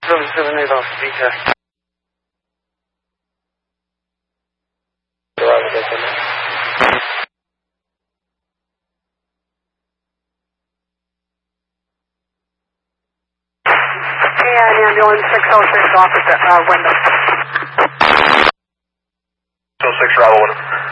778 on speaker. And ambulance 606 officer, window. 606, Bravo, window.